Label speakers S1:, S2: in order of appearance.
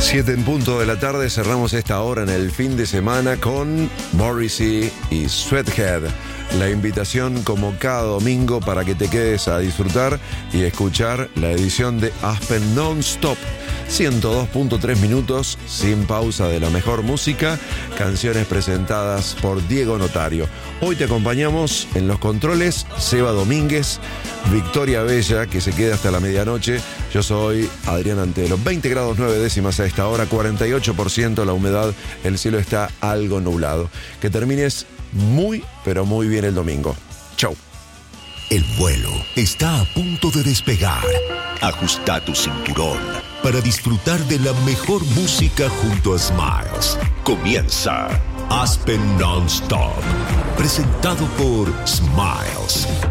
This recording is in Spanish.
S1: 7 en punto de la tarde, cerramos esta hora en el fin de semana con Morrissey y Sweathead. La invitación como cada domingo para que te quedes a disfrutar y escuchar la edición de Aspen Non-Stop. 102.3 minutos sin pausa de la mejor música, canciones presentadas por Diego Notario. Hoy te acompañamos en los controles Seba Domínguez, Victoria Bella, que se queda hasta la medianoche. Yo soy Adrián Antelo. 20 grados 9 décimas a esta hora, 48% la humedad, el cielo está algo nublado. Que termines muy, pero muy bien el domingo. Chau.
S2: El vuelo está a punto de despegar. Ajusta tu cinturón para disfrutar de la mejor música junto a Smiles. Comienza Aspen Non-Stop, presentado por Smiles.